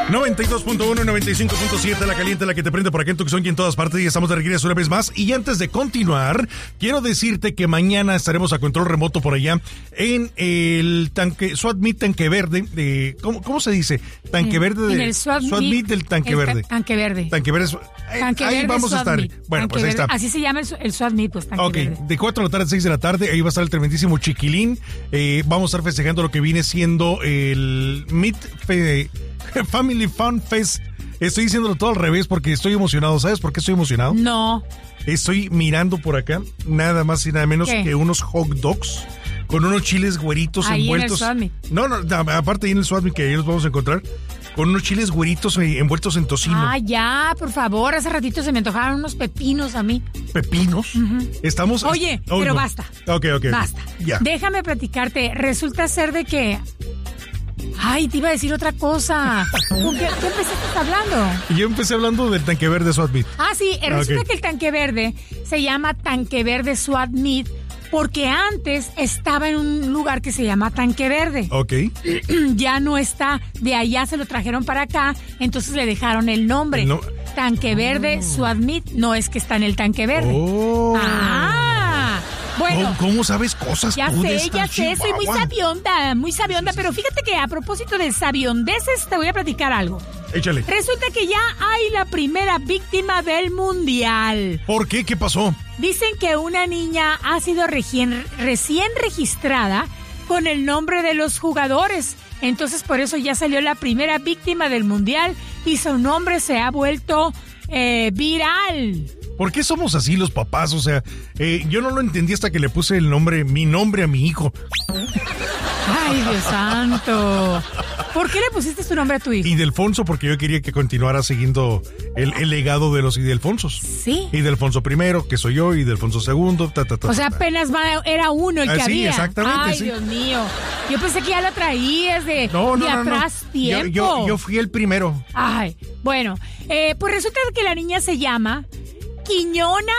92.1 y 95.7, la caliente, la que te prende por acá en Tucson y en todas partes, y estamos de regreso una vez más. Y antes de continuar, quiero decirte que mañana estaremos a control remoto por allá en el tanque SWAT Meet Tanque Verde. ¿Cómo se dice? Tanque Verde en el SWAT Meet del Tanque Verde. Tanque Verde. Tanque Verde. Ahí vamos a estar. Bueno, pues ahí está. Así se llama el SWAT Meet, pues Tanque Verde. De 4 de la tarde a 6 de la tarde, ahí va a estar el tremendísimo Chiquilín. Vamos a estar festejando lo que viene siendo el Family Fun Fest. Estoy diciéndolo todo al revés porque estoy emocionado. ¿Sabes por qué estoy emocionado? No. Estoy mirando por acá nada más y nada menos que unos hot dogs con unos chiles güeritos ahí envueltos. En el no, aparte ahí en el SWAT Meet, que ahí los vamos a encontrar, con unos chiles güeritos envueltos en tocino. Ah, ya, por favor, hace ratito se me antojaron unos pepinos a mí. ¿Pepinos? Uh-huh. Estamos... Oye, pero basta. Ok. Basta. Ya. Déjame platicarte. Resulta ser de que... Ay, te iba a decir otra cosa. ¿Con qué empezaste hablando? Yo empecé hablando del Tanque Verde SWAT Meet. Ah, sí, resulta que el Tanque Verde se llama Tanque Verde SWAT Meet porque antes estaba en un lugar que se llama Tanque Verde. Ok. Ya no está, de allá se lo trajeron para acá, entonces le dejaron el nombre. No. Tanque Verde SWAT Meet, no es que está en el Tanque Verde. Oh. Bueno, ¿Cómo sabes cosas? Ya sé, soy muy sabionda, pero fíjate que a propósito de sabiondeces te voy a platicar algo. Échale. Resulta que ya hay la primera víctima del mundial. ¿Por qué? ¿Qué pasó? Dicen que una niña ha sido recién registrada con el nombre de los jugadores. Entonces por eso ya salió la primera víctima del mundial y su nombre se ha vuelto viral. ¿Por qué somos así los papás? O sea, yo no lo entendí hasta que le puse mi nombre a mi hijo. Ay, Dios santo. ¿Por qué le pusiste tu nombre a tu hijo? Idelfonso, porque yo quería que continuara siguiendo el legado de los Idelfonsos. Sí. Idelfonso I, que soy yo, Idelfonso II, O sea, apenas era uno el que había. Sí, exactamente. Ay, Dios mío. Yo pensé que ya lo traías de atrás tiempo. Yo fui el primero. Ay, bueno. Pues resulta que la niña se llama Quiñona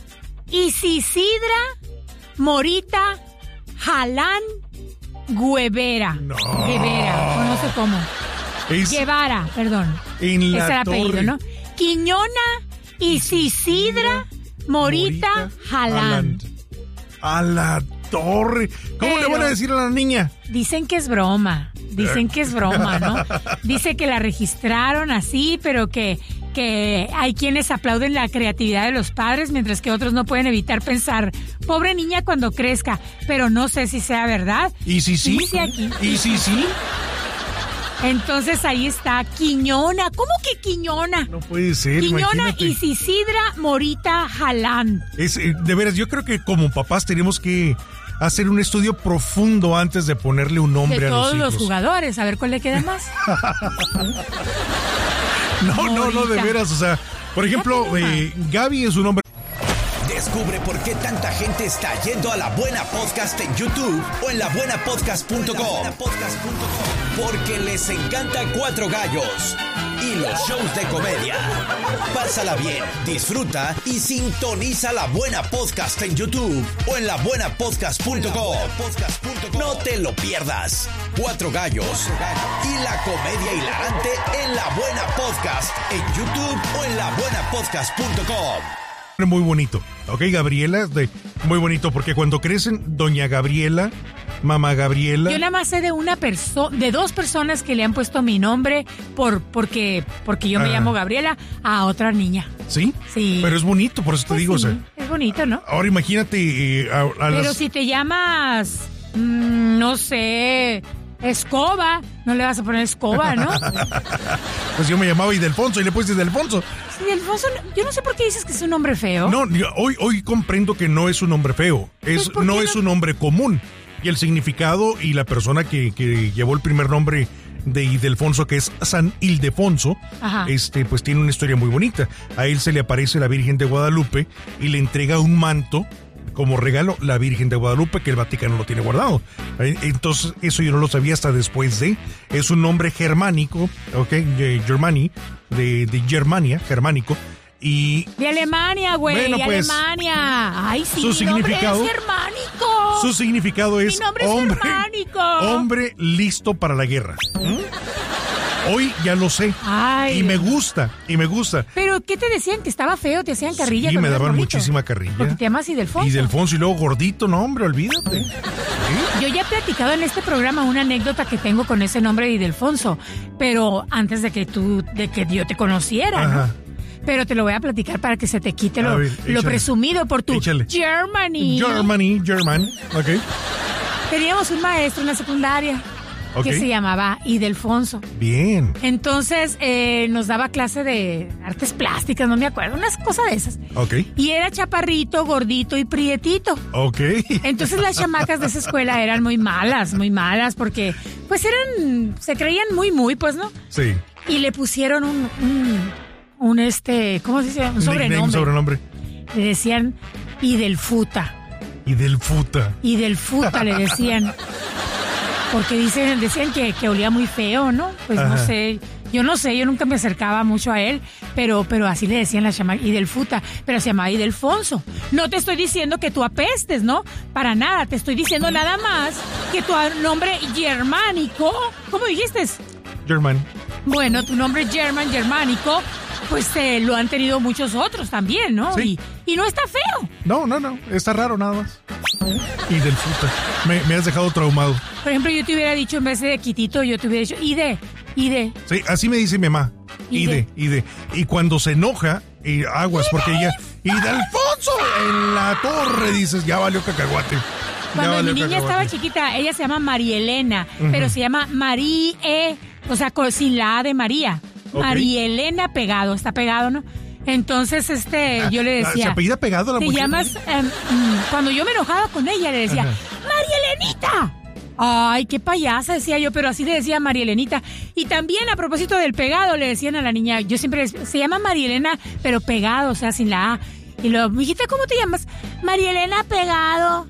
Isisidra Morita Jalán Guevara. Guevara, o no sé cómo. Guevara, perdón. En la es el apellido, torre. ¿no? Quiñona Isisidra Morita Jalán. A la torre. ¿Cómo le van a decir a la niña? Dicen que es broma. ¿No? Dice que la registraron así, pero que hay quienes aplauden la creatividad de los padres, mientras que otros no pueden evitar pensar, pobre niña cuando crezca, pero no sé si sea verdad. ¿Y si sí? Dice aquí. ¿Y si sí? Entonces ahí está, Quiñona. ¿Cómo que Quiñona? No puede ser, Quiñona Isisidra Morita Jalán. De veras, yo creo que como papás tenemos que hacer un estudio profundo antes de ponerle un nombre a los hijos. De todos los jugadores, a ver cuál le queda más. No, de veras, o sea, por ejemplo, Gaby es un nombre. Descubre por qué tanta gente está yendo a La Buena Podcast en YouTube o en labuenapodcast.com. Porque les encanta Cuatro Gallos y los shows de comedia. Pásala bien, disfruta y sintoniza La Buena Podcast en YouTube o en labuenapodcast.com. No te lo pierdas. Cuatro Gallos y la comedia hilarante en La Buena Podcast en YouTube o en labuenapodcast.com. Muy bonito, ¿ok? Gabriela, muy bonito, porque cuando crecen, doña Gabriela, mamá Gabriela. Yo nada más sé de dos personas que le han puesto mi nombre porque yo me llamo Gabriela a otra niña. ¿Sí? Sí. Pero es bonito, por eso te digo, sí, o sea. Es bonito, ¿no? Ahora imagínate Pero si te llamas, no sé, Escoba, no le vas a poner Escoba, ¿no? Pues yo me llamaba Idelfonso y le puse Idelfonso. Idelfonso, yo no sé por qué dices que es un nombre feo. No, hoy comprendo que no es un nombre feo, es un nombre común. Y el significado y la persona que llevó el primer nombre de Idelfonso, que es San Ildefonso, pues tiene una historia muy bonita. A él se le aparece la Virgen de Guadalupe y le entrega un manto como regalo, la Virgen de Guadalupe, que el Vaticano lo tiene guardado. Entonces, eso yo no lo sabía hasta después de. Es un nombre germánico, ¿ok? De Germania, germánico. Y de Alemania, güey, bueno, pues, Alemania. Ay, sí, su significado, nombre es germánico. Su significado es mi nombre es germánico. Hombre listo para la guerra. Hoy ya lo sé. Ay, y me gusta. ¿Pero qué te decían? ¿Que estaba feo? ¿Te hacían carrilla? Sí, me daban gordito? muchísima carrilla. Porque te llamas Ildefonso. Ildefonso y luego gordito, no, hombre, olvídate. ¿Sí? Yo ya he platicado en este programa una anécdota que tengo con ese nombre de Ildefonso, pero antes de que yo te conociera, Ajá. ¿no? Pero te lo voy a platicar para que se te quite lo échale. presumido por tu Germany. German, ok. Teníamos un maestro en la secundaria que se llamaba Ildefonso. Bien. Entonces nos daba clase de artes plásticas, no me acuerdo, unas cosas de esas. Ok. Y era chaparrito, gordito y prietito. Ok. Entonces las chamacas de esa escuela eran muy malas, porque pues se creían muy, pues, ¿no? Sí. Y le pusieron ¿cómo se dice? Un sobrenombre. Le decían Idelfuta. Idelfuta le decían. Porque decían que olía muy feo, ¿no? Pues Ajá. no sé, yo nunca me acercaba mucho a él, pero así le decían la chamaca, Idelfuta, pero se llamaba Ildefonso. No te estoy diciendo que tú apestes, ¿no? Para nada, te estoy diciendo nada más que tu nombre germánico, ¿cómo dijiste? German. Bueno, tu nombre germánico, pues lo han tenido muchos otros también, ¿no? Sí. Y no está feo. No, está raro nada más. Ildefonso. Me has dejado traumado. Por ejemplo, yo te hubiera dicho, en vez de Quitito, yo te hubiera dicho Ide. Sí, así me dice mi mamá. Ide. Y cuando se enoja, aguas, porque ella... ¡Ildefonso! En la torre, dices, ya valió cacahuate. Cuando mi niña estaba chiquita, ella se llama Marielena, pero se llama Marie, o sea, sin la A de María. Okay. Marielena pegado, está pegado, ¿no? Entonces, yo le decía... ¿Se apellida pegado la Te muchacha? llamas... cuando yo me enojaba con ella, le decía, ¡Marielenita! Ay, qué payasa, decía yo, pero así le decía Marielenita. Y también, a propósito del pegado, le decían a la niña, yo siempre se llama Marielena, pero pegado, o sea, sin la A. Y luego, mijita, ¿cómo te llamas? Marielena Pegado.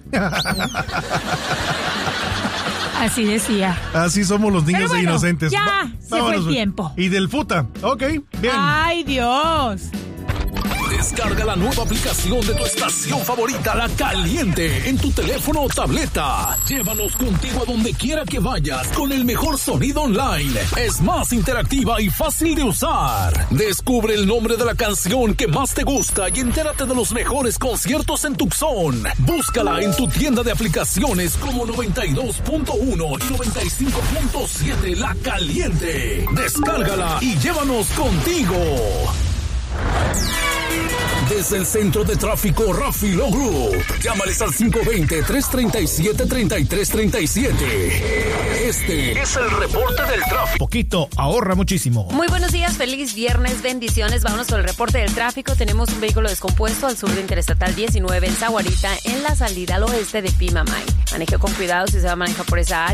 Así decía. Así somos los niños inocentes. Ya, se fue el tiempo. Ildefuta. Ok, bien. ¡Ay, Dios! Descarga la nueva aplicación de tu estación favorita, La Caliente, en tu teléfono o tableta. Llévanos contigo a donde quiera que vayas con el mejor sonido online. Es más interactiva y fácil de usar. Descubre el nombre de la canción que más te gusta y entérate de los mejores conciertos en Tucson. Búscala en tu tienda de aplicaciones como 92.1 y 95.7 La Caliente. Descárgala y llévanos contigo. Desde el centro de tráfico Rafi Law Group, llámales al 520-337-3337. Este es el reporte del tráfico. Poquito, ahorra muchísimo. Muy buenos días, feliz viernes, bendiciones. Vámonos con el reporte del tráfico. Tenemos un vehículo descompuesto al sur de Interestatal 19 en Sahuarita, en la salida al oeste de Pimamay. Maneje con cuidado si se va a manejar por esa área.